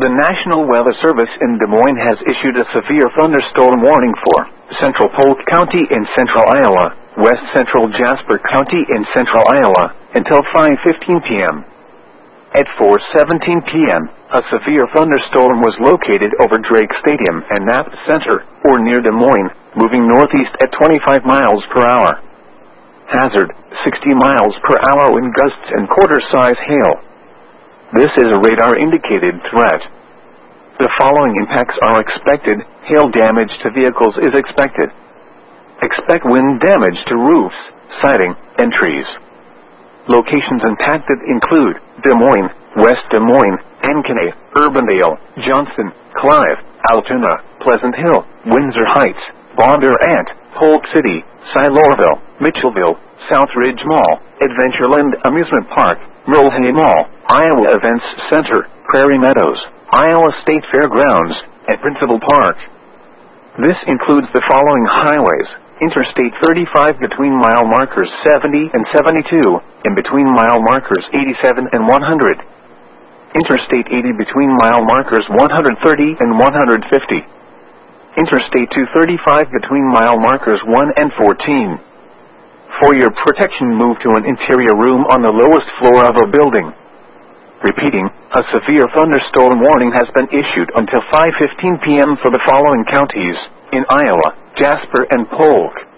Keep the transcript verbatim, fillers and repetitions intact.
The National Weather Service in Des Moines has issued a severe thunderstorm warning for central Polk County in central Iowa, west central Jasper County in central Iowa, until five fifteen p m At four seventeen p m, a severe thunderstorm was located over Drake Stadium and Knapp Center, or near Des Moines, moving northeast at twenty-five miles per hour. Hazard, sixty miles per hour wind gusts and quarter-size hail. This is a radar-indicated threat. The following impacts are expected. Hail damage to vehicles is expected. Expect wind damage to roofs, siding, and trees. Locations impacted include Des Moines, West Des Moines, Ankeny, Urbandale, Johnston, Clive, Altoona, Pleasant Hill, Windsor Heights, Bondurant, Polk City, Silourville, Mitchellville, South Ridge Mall, Adventureland Amusement Park, Mulhay Mall, Iowa Events Center, Prairie Meadows, Iowa State Fairgrounds, and Principal Park. This includes the following highways: Interstate thirty-five between mile markers seventy and seventy-two, and between mile markers eighty-seven and one hundred. Interstate eighty between mile markers one hundred thirty and one hundred fifty. Interstate two thirty-five between mile markers one and fourteen. For your protection, move to an interior room on the lowest floor of a building. Repeating, a severe thunderstorm warning has been issued until five fifteen p m for the following counties in Iowa: Jasper and Polk.